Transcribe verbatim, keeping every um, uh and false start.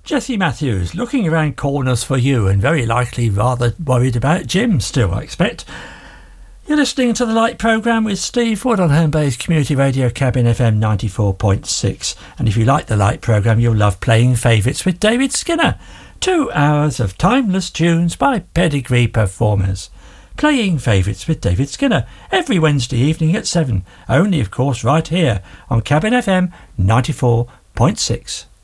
Jessie Matthews, looking around corners for you and very likely rather worried about Jim still, I expect. You're listening to The Light programme with Steve Wood on Home Bay's Community Radio Cabin F M ninety-four point six. And if you like The Light programme, you'll love playing favourites with David Skinner. Two hours of timeless tunes by pedigree performers. Playing favourites with David Skinner every Wednesday evening at seven. Only, of course, right here on Cabin F M ninety-four point six.